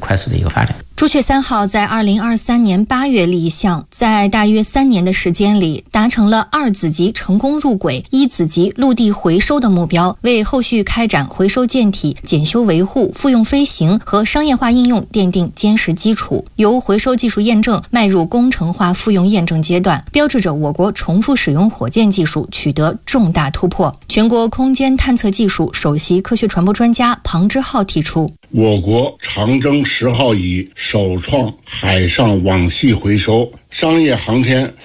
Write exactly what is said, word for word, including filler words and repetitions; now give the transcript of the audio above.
快速的一个发展。 朱雀三号在二零二三年八月立项，在大约三年的时间里，达成了二子级成功入轨、一子级陆地回收的目标，为后续开展回收舰体检修维护、复用飞行和商业化应用奠定坚实基础。由回收技术验证迈入工程化复用验证阶段，标志着我国重复使用火箭技术取得重大突破。全国空间探测技术首席科学传播专家庞之浩提出， 我国长征十号乙首创海上网系回收，商业航天